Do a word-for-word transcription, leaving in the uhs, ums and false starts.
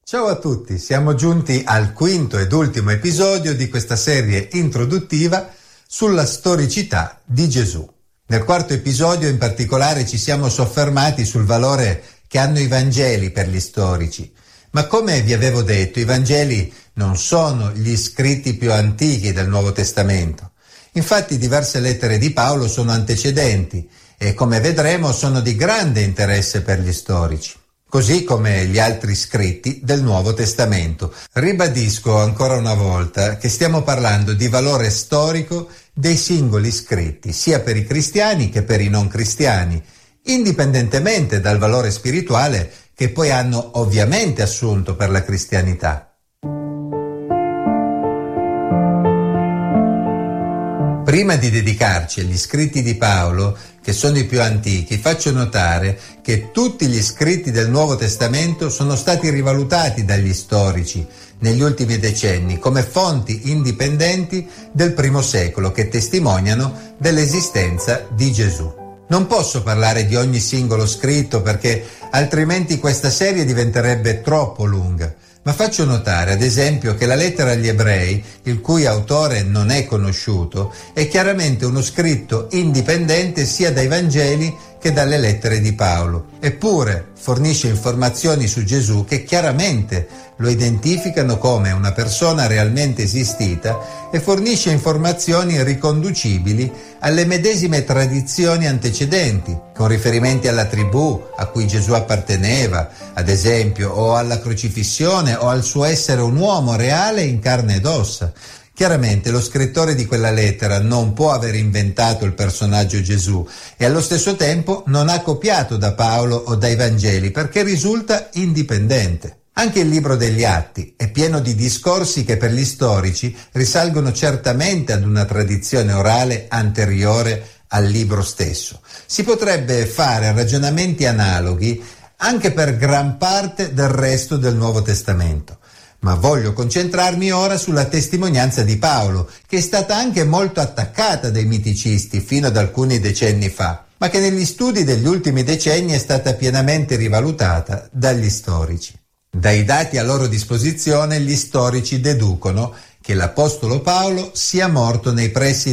Ciao a tutti, siamo giunti al quinto ed ultimo episodio di questa serie introduttiva sulla storicità di Gesù. Nel quarto episodio in particolare ci siamo soffermati sul valore che hanno i Vangeli per gli storici. Ma come vi avevo detto, i Vangeli non sono gli scritti più antichi del Nuovo Testamento. Infatti diverse lettere di Paolo sono antecedenti e, come vedremo, sono di grande interesse per gli storici, così come gli altri scritti del Nuovo Testamento. Ribadisco ancora una volta che stiamo parlando di valore storico dei singoli scritti, sia per i cristiani che per i non cristiani, indipendentemente dal valore spirituale che poi hanno ovviamente assunto per la cristianità. Prima di dedicarci agli scritti di Paolo, che sono i più antichi, faccio notare che tutti gli scritti del Nuovo Testamento sono stati rivalutati dagli storici negli ultimi decenni come fonti indipendenti del primo secolo che testimoniano dell'esistenza di Gesù. Non posso parlare di ogni singolo scritto perché altrimenti questa serie diventerebbe troppo lunga. Ma faccio notare, ad esempio, che la lettera agli Ebrei, il cui autore non è conosciuto, è chiaramente uno scritto indipendente sia dai Vangeli che dalle lettere di Paolo. Eppure fornisce informazioni su Gesù che chiaramente lo identificano come una persona realmente esistita e fornisce informazioni riconducibili alle medesime tradizioni antecedenti, con riferimenti alla tribù a cui Gesù apparteneva, ad esempio, o alla crocifissione o al suo essere un uomo reale in carne ed ossa. Chiaramente lo scrittore di quella lettera non può aver inventato il personaggio Gesù e allo stesso tempo non ha copiato da Paolo o dai Vangeli perché risulta indipendente. Anche il libro degli Atti è pieno di discorsi che per gli storici risalgono certamente ad una tradizione orale anteriore al libro stesso. Si potrebbe fare ragionamenti analoghi anche per gran parte del resto del Nuovo Testamento. Ma voglio concentrarmi ora sulla testimonianza di Paolo, che è stata anche molto attaccata dai miticisti fino ad alcuni decenni fa, ma che negli studi degli ultimi decenni è stata pienamente rivalutata dagli storici. Dai dati a loro disposizione gli storici deducono che l'Apostolo Paolo sia morto nei pressi